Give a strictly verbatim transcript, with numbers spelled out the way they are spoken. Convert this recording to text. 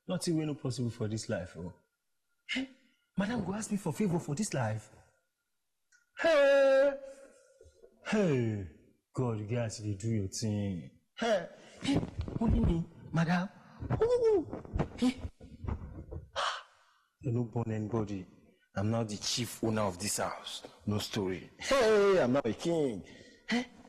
Nothing will not possible for this life. Oh. Hey, madam go ask me for favor for this life. Hey, hey, God, you guys, you do your thing. Hey, hey, what do you mean, madam? Ooh, hey. You don't burn anybody. I'm now the chief owner of this house. No story. Hey, I'm now a king. Hey.